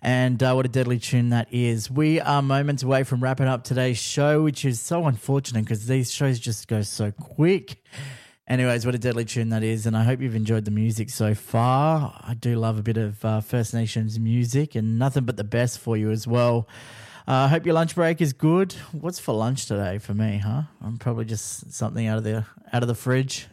And what a deadly tune that is. We are moments away from wrapping up today's show, which is so unfortunate because these shows just go so quick. Anyways, what a deadly tune that is, and I hope you've enjoyed the music so far. I do love a bit of First Nations music and nothing but the best for you as well. I hope your lunch break is good. What's for lunch today for me, huh? I'm probably just something out of the fridge.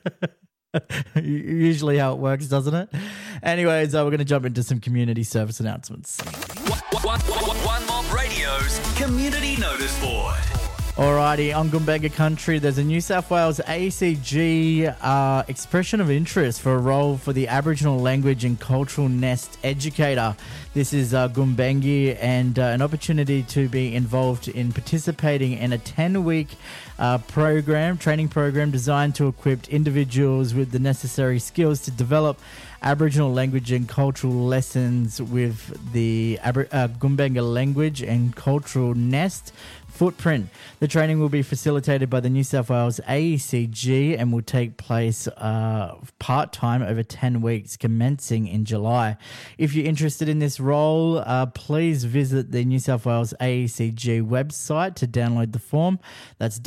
Usually how it works, doesn't it? Anyways, we're going to jump into some community service announcements. One Mob Radio's Community Notice Board. Alrighty, on Gumbaynggirr Country, there's a New South Wales ACG expression of interest for a role for the Aboriginal Language and Cultural Nest Educator. This is Gumbaynggirr, and an opportunity to be involved in participating in a 10-week training program designed to equip individuals with the necessary skills to develop Aboriginal language and cultural lessons with the Gumbaynggirr Language and Cultural Nest footprint. The training will be facilitated by the New South Wales AECG and will take place part-time over 10 weeks, commencing in July. If you're interested in this role, please visit the New South Wales AECG website to download the form. That's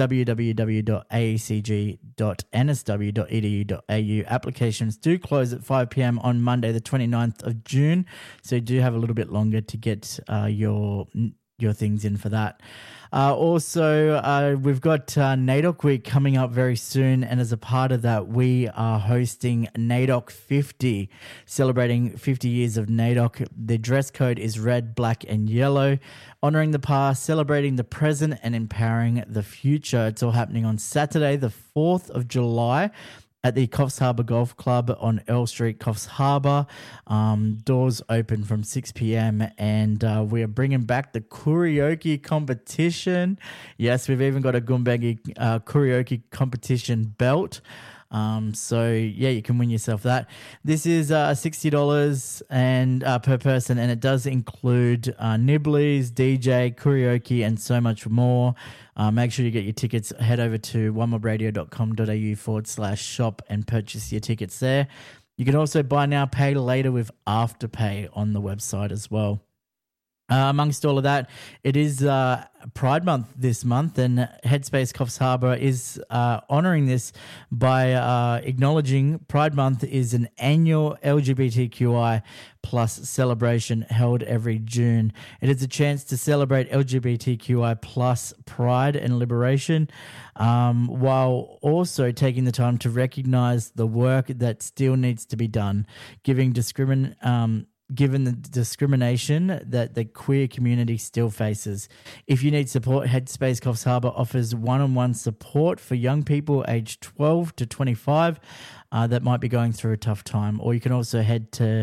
www.aecg.nsw.edu.au. Applications do close at 5 p.m. on Monday, the 29th of June, so you do have a little bit longer to get your things in for that. Also, we've got NAIDOC Week coming up very soon, and as a part of that, we are hosting NAIDOC 50, celebrating 50 years of NAIDOC. The dress code is red, black, and yellow, honouring the past, celebrating the present, and empowering the future. It's all happening on Saturday, the 4th of July, at the Coffs Harbour Golf Club on Earl Street, Coffs Harbour. Doors open from 6 p.m. and we are bringing back the karaoke competition. Yes, we've even got a Gumbaynggirr karaoke competition belt. So yeah, you can win yourself that. This is $60 and per person, and it does include nibblies, DJ, karaoke, and so much more. Make sure you get your tickets. Head over to onemobradio.com.au/shop and purchase your tickets there. You can also buy now, pay later with Afterpay on the website as well. Amongst all of that, it is Pride Month this month, and Headspace Coffs Harbour is honouring this by acknowledging Pride Month is an annual LGBTQI plus celebration held every June. It is a chance to celebrate LGBTQI plus pride and liberation, while also taking the time to recognise the work that still needs to be done, given the discrimination that the queer community still faces. If you need support, Headspace Coffs Harbour offers one-on-one support for young people aged 12 to 25 that might be going through a tough time. Or you can also head to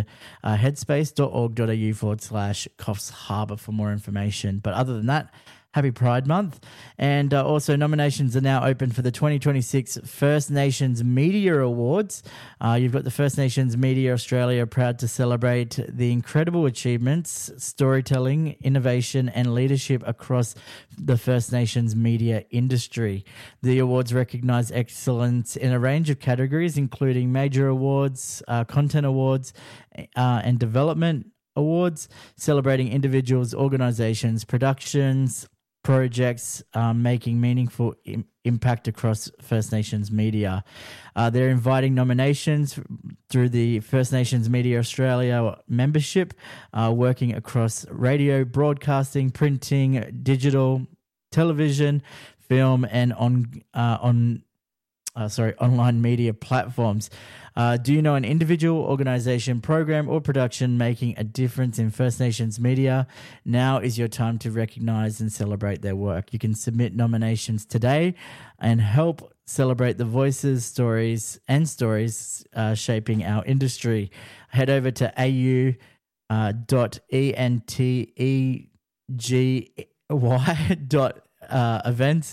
headspace.org.au/Coffs Harbour for more information. But other than that, happy Pride Month. And also nominations are now open for the 2026 First Nations Media Awards. You've got the First Nations Media Australia proud to celebrate the incredible achievements, storytelling, innovation and leadership across the First Nations media industry. The awards recognise excellence in a range of categories, including major awards, content awards and development awards, celebrating individuals, organisations, productions, projects making meaningful impact across First Nations media. They're inviting nominations through the First Nations Media Australia membership, working across radio, broadcasting, printing, digital, television, film, and online media platforms. Do you know an individual, organisation, program or production making a difference in First Nations media? Now is your time to recognise and celebrate their work. You can submit nominations today and help celebrate the voices, stories shaping our industry. Head over to au.entegey.events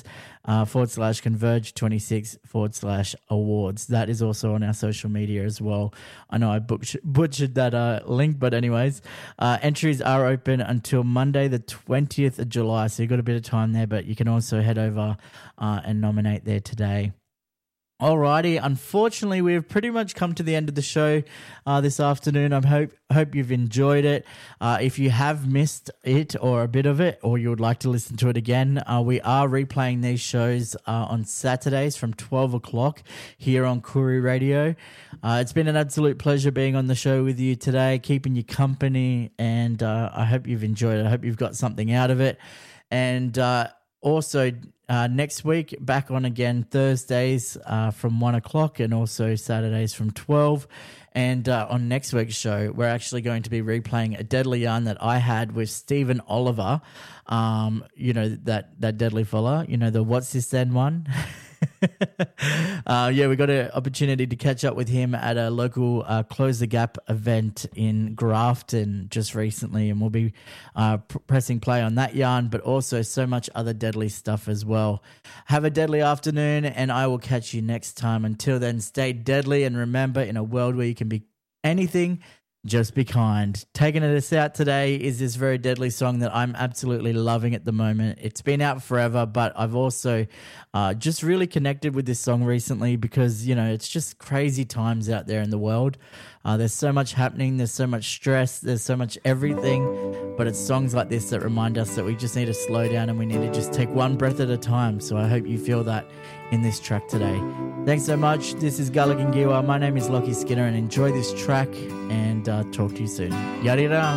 /Converge26 /awards. That is also on our social media as well. I know I butchered that link, but anyways, entries are open until Monday the 20th of July, so you've got a bit of time there, but you can also head over and nominate there today. Alrighty, unfortunately, we've pretty much come to the end of the show this afternoon. I hope you've enjoyed it. If you have missed it or a bit of it, or you would like to listen to it again, we are replaying these shows on Saturdays from 12 o'clock here on Koori Radio. It's been an absolute pleasure being on the show with you today, keeping you company, and I hope you've enjoyed it. I hope you've got something out of it. And also, next week, back on again Thursdays from 1 o'clock and also Saturdays from 12. And on next week's show, we're actually going to be replaying a Deadly Yarn that I had with Stephen Oliver. You know, that deadly fella, you know, the What's This Then one. Yeah, we got an opportunity to catch up with him at a local Close the Gap event in Grafton just recently, and we'll be pressing play on that yarn, but also so much other deadly stuff as well. Have a deadly afternoon, and I will catch you next time. Until then, stay deadly, and remember, in a world where you can be anything, just be kind. Taking us out today is this very deadly song that I'm absolutely loving at the moment. It's been out forever, but I've also just really connected with this song recently because, you know, it's just crazy times out there in the world. There's so much happening. There's so much stress. There's so much everything. But it's songs like this that remind us that we just need to slow down and we need to just take one breath at a time. So I hope you feel that in this track today. Thanks so much. This is Gulligan Giwa. My name is Lockie Skinner, and enjoy this track, and talk to you soon. Yarira.